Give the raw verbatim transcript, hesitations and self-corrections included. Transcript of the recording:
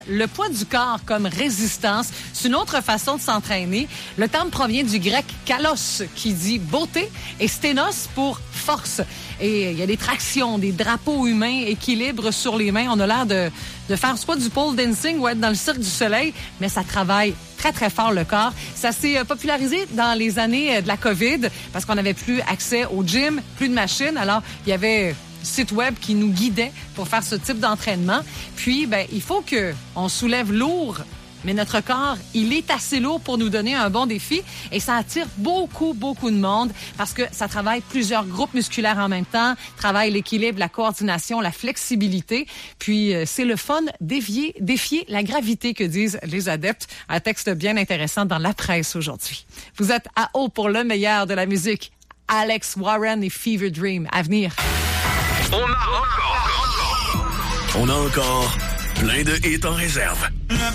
Le poids du corps comme résistance, c'est une autre façon de s'entraîner. Le terme provient du grec kalos, qui dit beauté, et sténos pour force. Et il y a des tractions, des drapeaux humains, équilibre sur les mains. On a l'air de, de faire soit du pole dancing ou être dans le Cirque du Soleil, mais ça travaille très, très fort le corps. Ça s'est popularisé dans les années de la COVID parce qu'on n'avait plus accès au gym, plus de machines. Alors, il y avait site web qui nous guidait pour faire ce type d'entraînement. Puis, ben, il faut que on soulève lourd, mais notre corps, il est assez lourd pour nous donner un bon défi et ça attire beaucoup, beaucoup de monde parce que ça travaille plusieurs groupes musculaires en même temps, travaille l'équilibre, la coordination, la flexibilité. Puis, euh, c'est le fun défier, défier la gravité que disent les adeptes. Un texte bien intéressant dans la presse aujourd'hui. Vous êtes à haut pour le meilleur de la musique. Alex Warren et Fever Dream à venir. On a encore, on a encore plein de hits en réserve.